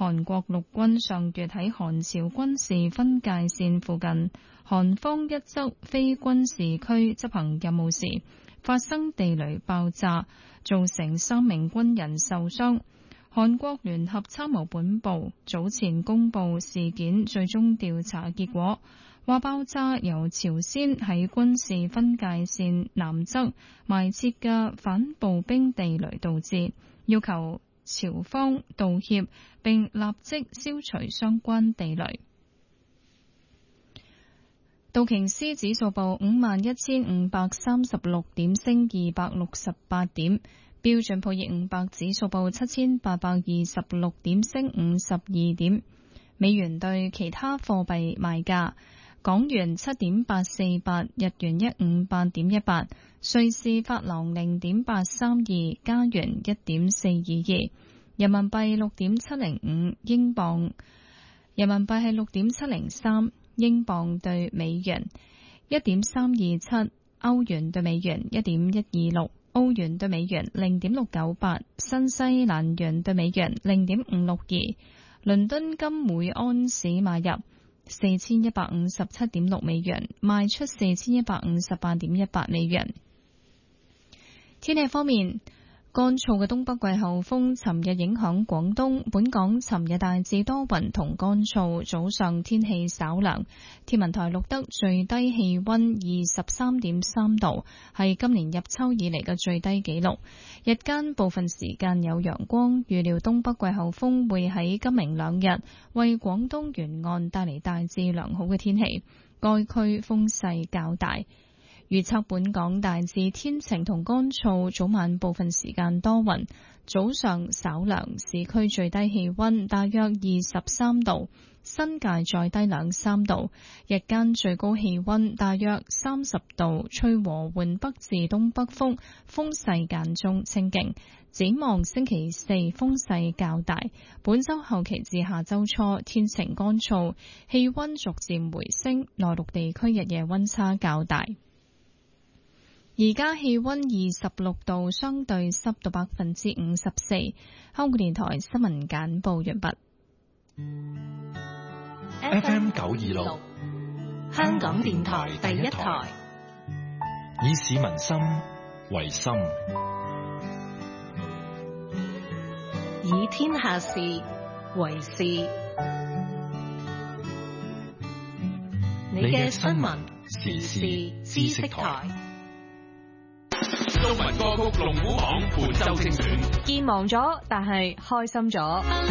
韓國陸軍上月喺韓朝軍事分界線附近韓方一側非軍事區執行任務時發生地雷爆炸，造成3名軍人受傷。韓國聯合參謀本部早前公布事件最終調查結果，話爆炸由朝鮮喺軍事分界線南側埋設嘅反步兵地雷導致，要求朝方道歉並立即消除相關地雷。道瓊斯指數報51,536點，升268點。標準普爾500指數報7,826點，升52點。美元對其他貨幣賣價：港元7.848，日元158.18，瑞士法郎0.832，加元1.422，人民幣6.705，英鎊人民幣係6.703，英鎊對美元1.327，歐元對美元1.126。歐元對美元0.698，新西蘭元對美元0.562，倫敦金每安士買入4157.6美元，賣出4158.18美元。天氣方面，乾燥嘅東北季候風尋日影響廣東，本港尋日大致多雲同乾燥，早上天氣稍涼。天文台錄得最低氣溫23.3度，係今年入秋以嚟嘅最低紀錄。日間部分時間有陽光，預料東北季候風會喺今明兩日為廣東沿岸帶嚟大致良好嘅天氣，該區風勢較大。預測本港大致天晴同乾燥，早晚部分時間多雲，早上稍涼，市區最低氣溫大約23度，新界再低2-3度，日間最高氣溫大約30度，吹和緩北至東北風，風勢間中清勁。展望星期四風勢較大，本週後期至下週初天晴乾燥，氣溫逐漸回升，內陸地區日夜溫差較大。而家氣溫26度，相對濕度54%。香港電台新聞簡報完畢。 FM 926， 香港電台第一台， 以市民心為心， 以天下事為事。你嘅新聞時事知識台。 中文歌曲龍虎榜本周精選， 健忘咗，但係開心咗。